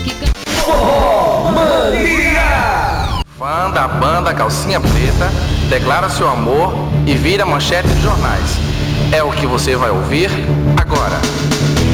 que ganha. Fã da banda Calcinha Preta declara seu amor e vira manchete de jornais. É o que você vai ouvir agora.